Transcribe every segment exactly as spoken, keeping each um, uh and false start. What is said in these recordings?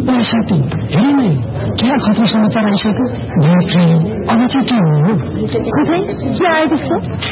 साथी हेर नै क्या खतरा समाचार आइसक्यो। अब चाहिँ के हो खै के आयो त्यस्तो?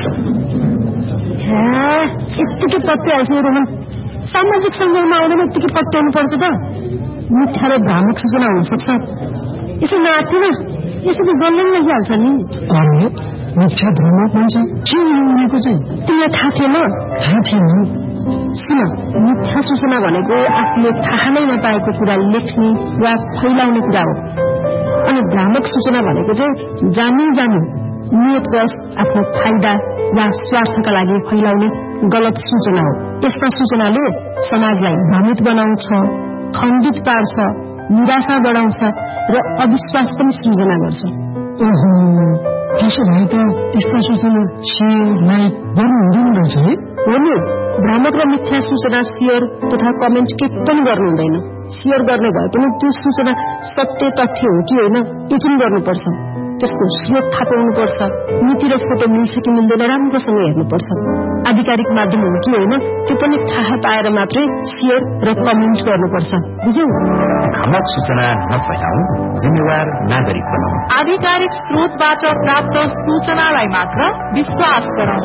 यत्तिकै पत्याइहाल्छ रोहन। सामाजिक सञ्जालमा आउँदैन यत्तिकै पत्याउनु पर्छ त। मिथ्या र भ्रामक सूचना हुनसक्छ। यसो नआत्तिन, यसो त जसले पनि लेखिहाल्छ नि। अरे मिथ्या भ्रामक भन्छ के उनीको चाहिँ? तिमीलाई थाहा थिएन? थाहा थिएन। सुन, मिथ्या सूचना भनेको आफूले थाहा नै नपाएको कुरा लेख्ने वा फैलाउने कुरा हो। अनि भ्रामक सूचना भनेको चाहिँ जानी जानी नियतवश आफ्नो फाइदा वा स्वार्थका लागि फैलाउने गलत सूचना हो। यस्ता सूचनाले समाजलाई भ्रमित बनाउँछ, खण्डित पार्छ, निराशा बढाउँछ र अविश्वास पनि सृजना गर्छ। ओहो, त्यसो भए त यस्ता सूचना सेयर लाइक गर्नु हुँदैन रहेछ है? हो नि, भ्रामक र मिथ्या सूचना शेयर तथा कमेन्ट के पनि गर्नु हुँदैन। शेयर गर्ने भए पनि त्यो सूचना सत्य तथ्य हो कि होइन यकिन गर्नुपर्छ। त्यसको स्रोत थाहा पाउनुपर्छ। नीति र फोटो मिल्छ कि मिल्दैन राम्रोसँग हेर्नुपर्छ। आधिकारिक माध्यम हो कि होइन त्यो पनि थाहा पाएर मात्रै शेयर र कमेन्ट गर्नुपर्छ। बुझ्यौ? भ्रामक सूचना नफैलाऊ, जिम्मेवार नागरिक बनाऊ। आधिकारिक स्रोतबाट प्राप्त सूचनालाई मात्र विश्वास गरौँ।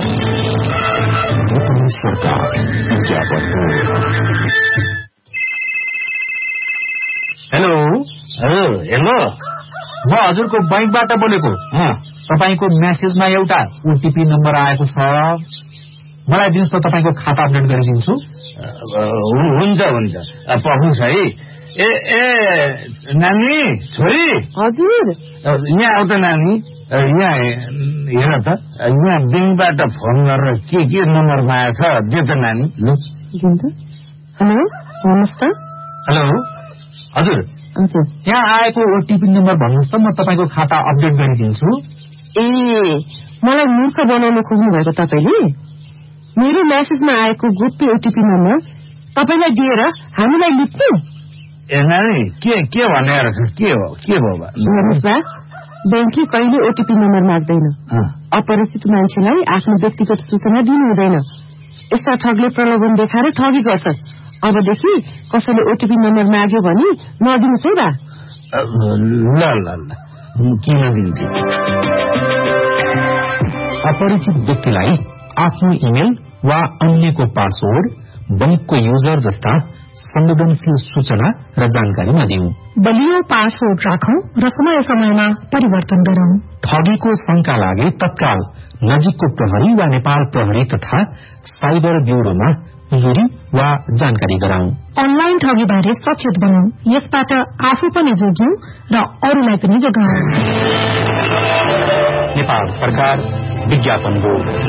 सरकार विज्ञापन। हेलो हेलो म हजुरको बैंकबाट बोलेको। तपाईको मेसेजमा एउटा ओटीपी नम्बर आएको छ, मलाई दिनुहोस् त, तपाईको खाता अपडेट गरिदिन्छु। हुन्छ हुन्छ पहुन्छ है। ए ए नानी छोरी। हजुर यहाँ आउ त नानी, यहाँ हेर त, यहाँ ब्याङ्कबाट फोन गरेर के के नम्बर मागेको छ दे त नानी। हेलो भन्नुहोस् त। हेलो हजुर, हजुर यहाँ आएको ओटीपी नम्बर भन्नुहोस् त, म तपाईँको खाता अपडेट गरिदिन्छु। ए मलाई मूर्ख बनाउनु खोज्नु भएको तपाईँले? मेरो मेसेजमा आएको गोप्य ओटीपी नम्बर तपाईँलाई दिएर हामीलाई लुट्नु? ए नानी के के भनेर के हो के भयो? हेर्नुहोस् बा, ब्याङ्कले कहिले ओटीपी नम्बर माग्दैन। अपरिचित मान्छेलाई आफ्नो व्यक्तिगत सूचना दिनु हुँदैन। यस्ता ठगले प्रलोभन देखाएर ठगी गर्छ। अबदेखि कसैले ओटीपी नम्बर माग्यो भने नदिनुहोस् है बा। ल ल ल किन दिन्छु? अपरिचित व्यक्तिलाई आफ्नो इमेल वा अन्यको पासवर्ड, बैंकको युजर जस्ता संवेदनशील सूचना र जानकारी नदिऊ। बलियो पासवर्ड राखौं र समय समयमा परिवर्तन गरौं। ठगीको शंका लागे तत्काल नजिकको प्रहरी वा नेपाल प्रहरी तथा साइबर ब्यूरोमा जुरी वा जानकारी गराउँ। अनलाइन ठगी बारे सचेत बनौं, यसबाट आफू पनि जोगियौं र अरूलाई पनि जोगाउँ। नेपाल सरकार विज्ञापन बोर्ड।